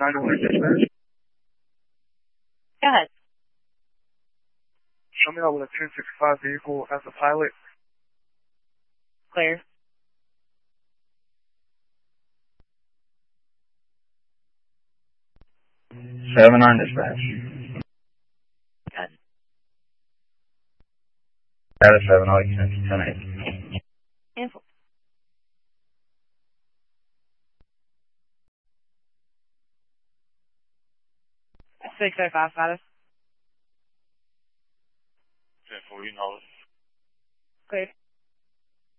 901 dispatch. Go ahead. Show me out with a 1065 vehicle as a pilot. Clear. Seven on dispatch. Good. Out of 7, all extension 10-8. Cancel. Six oh five status. 10-4, you know it. Clear.